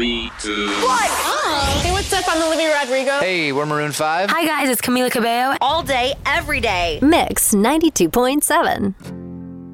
3, 2, 1. Oh. Hey, what's up? I'm Olivia Rodrigo. Hey, we're Maroon 5. Hi, guys. It's Camila Cabello. All day, every day. Mix 92.7.